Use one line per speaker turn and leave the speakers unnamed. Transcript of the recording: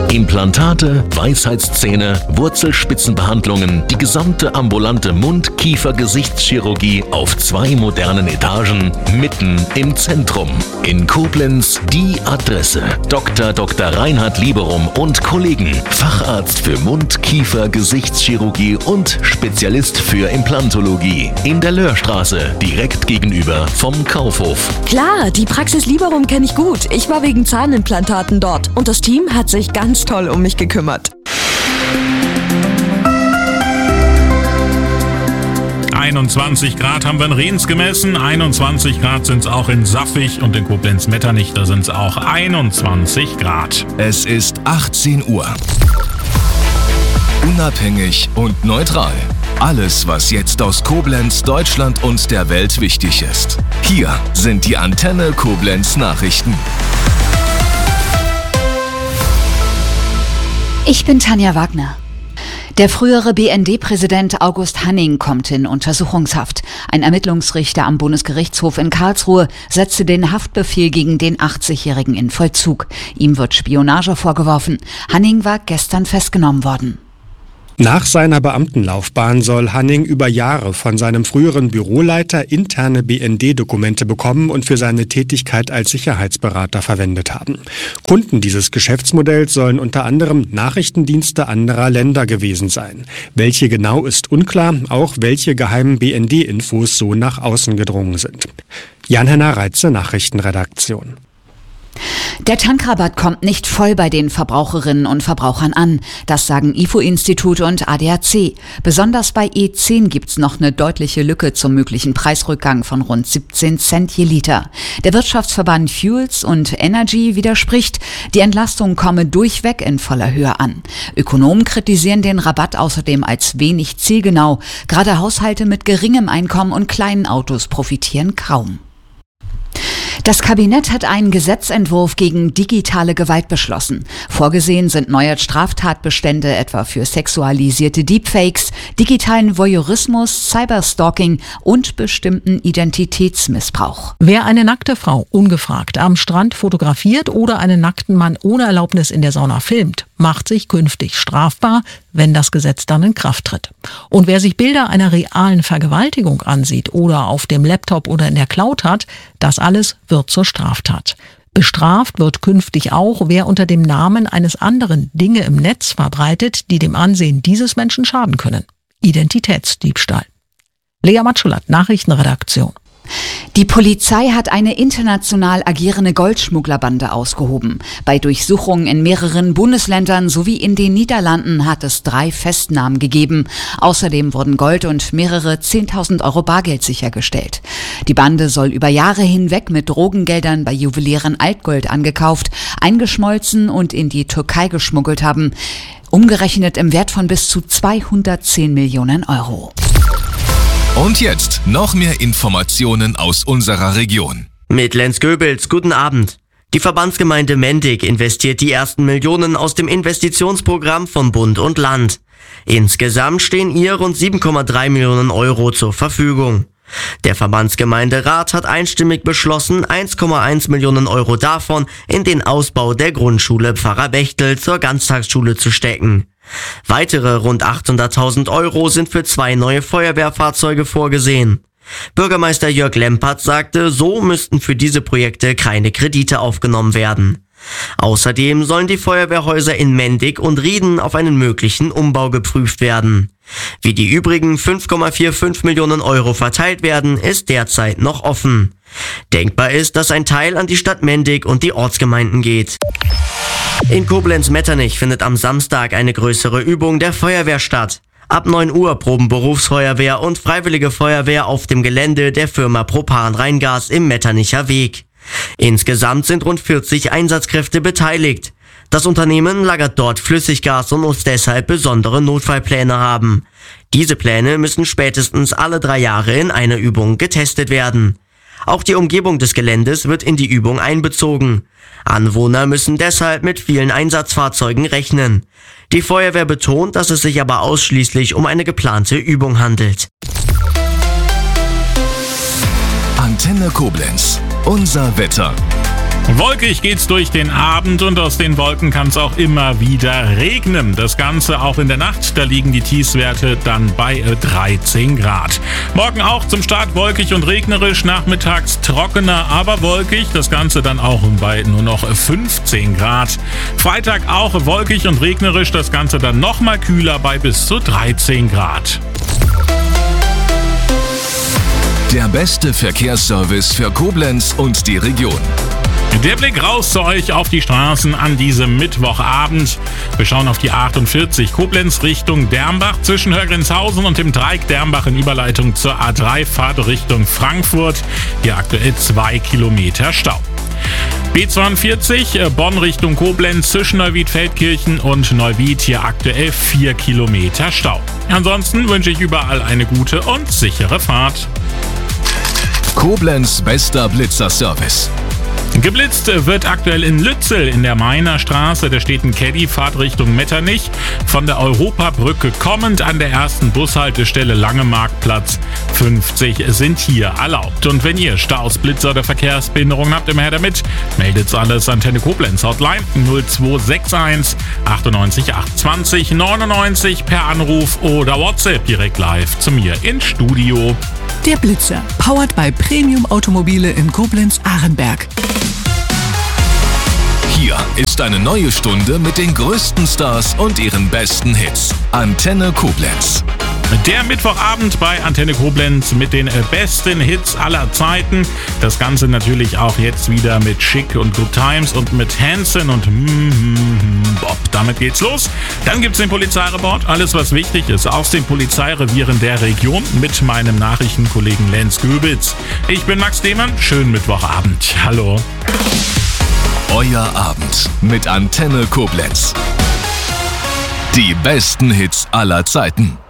Implantate, Weisheitszähne, Wurzelspitzenbehandlungen, die gesamte ambulante Mund-Kiefer-Gesichtschirurgie auf 2 modernen Etagen, mitten im Zentrum. In Koblenz die Adresse: Dr. Reinhard Lieberum und Kollegen, Facharzt für Mund-Kiefer-Gesichtschirurgie und Spezialist für Implantologie. In der Löhrstraße, direkt gegenüber vom Kaufhof.
Klar, die Praxis Lieberum kenne ich gut. Ich war wegen Zahnimplantaten dort und das Team hat sich ganz toll um mich gekümmert.
21 Grad haben wir in Rehns gemessen, 21 Grad sind es auch in Saffig und in Koblenz-Metternich, da sind es auch 21 Grad.
Es ist 18 Uhr. Unabhängig und neutral. Alles, was jetzt aus Koblenz, Deutschland und der Welt wichtig ist. Hier sind die Antenne Koblenz Nachrichten.
Ich bin Tanja Wagner. Der frühere BND-Präsident August Hanning kommt in Untersuchungshaft. Ein Ermittlungsrichter am Bundesgerichtshof in Karlsruhe setzte den Haftbefehl gegen den 80-Jährigen in Vollzug. Ihm wird Spionage vorgeworfen. Hanning war gestern festgenommen worden.
Nach seiner Beamtenlaufbahn soll Hanning über Jahre von seinem früheren Büroleiter interne BND-Dokumente bekommen und für seine Tätigkeit als Sicherheitsberater verwendet haben. Kunden dieses Geschäftsmodells sollen unter anderem Nachrichtendienste anderer Länder gewesen sein. Welche genau ist unklar, auch welche geheimen BND-Infos so nach außen gedrungen sind. Jan-Henner Reitze, Nachrichtenredaktion.
Der Tankrabatt kommt nicht voll bei den Verbraucherinnen und Verbrauchern an. Das sagen IFO-Institut und ADAC. Besonders bei E10 gibt's noch eine deutliche Lücke zum möglichen Preisrückgang von rund 17 Cent je Liter. Der Wirtschaftsverband Fuels und Energy widerspricht, die Entlastung komme durchweg in voller Höhe an. Ökonomen kritisieren den Rabatt außerdem als wenig zielgenau. Gerade Haushalte mit geringem Einkommen und kleinen Autos profitieren kaum. Das Kabinett hat einen Gesetzentwurf gegen digitale Gewalt beschlossen. Vorgesehen sind neue Straftatbestände etwa für sexualisierte Deepfakes, digitalen Voyeurismus, Cyberstalking und bestimmten Identitätsmissbrauch.
Wer eine nackte Frau ungefragt am Strand fotografiert oder einen nackten Mann ohne Erlaubnis in der Sauna filmt, macht sich künftig strafbar, wenn das Gesetz dann in Kraft tritt. Und wer sich Bilder einer realen Vergewaltigung ansieht oder auf dem Laptop oder in der Cloud hat, das alles wird zur Straftat. Bestraft wird künftig auch, wer unter dem Namen eines anderen Dinge im Netz verbreitet, die dem Ansehen dieses Menschen schaden können. Identitätsdiebstahl. Lea Matschulat, Nachrichtenredaktion.
Die Polizei hat eine international agierende Goldschmugglerbande ausgehoben. Bei Durchsuchungen in mehreren Bundesländern sowie in den Niederlanden hat es 3 Festnahmen gegeben. Außerdem wurden Gold und mehrere 10.000 Euro Bargeld sichergestellt. Die Bande soll über Jahre hinweg mit Drogengeldern bei Juwelieren Altgold angekauft, eingeschmolzen und in die Türkei geschmuggelt haben. Umgerechnet im Wert von bis zu 210 Millionen Euro.
Und jetzt noch mehr Informationen aus unserer Region.
Mit Lenz Goebels, guten Abend. Die Verbandsgemeinde Mendig investiert die ersten Millionen aus dem Investitionsprogramm von Bund und Land. Insgesamt stehen ihr rund 7,3 Millionen Euro zur Verfügung. Der Verbandsgemeinderat hat einstimmig beschlossen, 1,1 Millionen Euro davon in den Ausbau der Grundschule Pfarrer Bechtel zur Ganztagsschule zu stecken. Weitere rund 800.000 Euro sind für 2 neue Feuerwehrfahrzeuge vorgesehen. Bürgermeister Jörg Lempert sagte, so müssten für diese Projekte keine Kredite aufgenommen werden. Außerdem sollen die Feuerwehrhäuser in Mendig und Rieden auf einen möglichen Umbau geprüft werden. Wie die übrigen 5,45 Millionen Euro verteilt werden, ist derzeit noch offen. Denkbar ist, dass ein Teil an die Stadt Mendig und die Ortsgemeinden geht. In Koblenz-Metternich findet am Samstag eine größere Übung der Feuerwehr statt. Ab 9 Uhr proben Berufsfeuerwehr und Freiwillige Feuerwehr auf dem Gelände der Firma Propan Rheingas im Metternicher Weg. Insgesamt sind rund 40 Einsatzkräfte beteiligt. Das Unternehmen lagert dort Flüssiggas und muss deshalb besondere Notfallpläne haben. Diese Pläne müssen spätestens alle 3 Jahre in einer Übung getestet werden. Auch die Umgebung des Geländes wird in die Übung einbezogen. Anwohner müssen deshalb mit vielen Einsatzfahrzeugen rechnen. Die Feuerwehr betont, dass es sich aber ausschließlich um eine geplante Übung handelt.
Antenne Koblenz. Unser Wetter.
Wolkig geht's durch den Abend und aus den Wolken kann es auch immer wieder regnen. Das Ganze auch in der Nacht, da liegen die Tiefstwerte dann bei 13 Grad. Morgen auch zum Start wolkig und regnerisch, nachmittags trockener, aber wolkig. Das Ganze dann auch bei nur noch 15 Grad. Freitag auch wolkig und regnerisch, das Ganze dann nochmal kühler bei bis zu 13 Grad.
Der beste Verkehrsservice für Koblenz und die Region.
Der Blick raus zu euch auf die Straßen an diesem Mittwochabend. Wir schauen auf die 48 Koblenz Richtung Dermbach zwischen Hörgrenzhausen und dem Dreieck Dermbach in Überleitung zur A3 Fahrt Richtung Frankfurt. Hier aktuell 2 Kilometer Stau. B42 Bonn Richtung Koblenz zwischen Neuwied-Feldkirchen und Neuwied, hier aktuell 4 Kilometer Stau. Ansonsten wünsche ich überall eine gute und sichere Fahrt.
Koblenz bester Blitzerservice.
Geblitzt wird aktuell in Lützel in der Mainer Straße. Da steht ein Caddy, Fahrt Richtung Metternich. Von der Europabrücke kommend an der ersten Bushaltestelle Langemarktplatz 50 sind hier erlaubt. Und wenn ihr Staus, Blitzer oder Verkehrsbehinderungen habt, immer her damit. Meldet's alles Antenne Koblenz Hotline 0261 98 820 99 per Anruf oder WhatsApp direkt live zu mir ins Studio.
Der Blitzer, powered by Premium Automobile in Koblenz-Arenberg.
Hier ist eine neue Stunde mit den größten Stars und ihren besten Hits. Antenne Koblenz.
Der Mittwochabend bei Antenne Koblenz mit den besten Hits aller Zeiten. Das Ganze natürlich auch jetzt wieder mit Chic und Good Times und mit Hanson und Bob. Damit geht's los. Dann gibt's den Polizeireport. Alles, was wichtig ist aus den Polizeirevieren der Region mit meinem Nachrichtenkollegen Lenz Göbitz. Ich bin Max Demann. Schönen Mittwochabend. Hallo.
Euer Abend mit Antenne Koblenz. Die besten Hits aller Zeiten.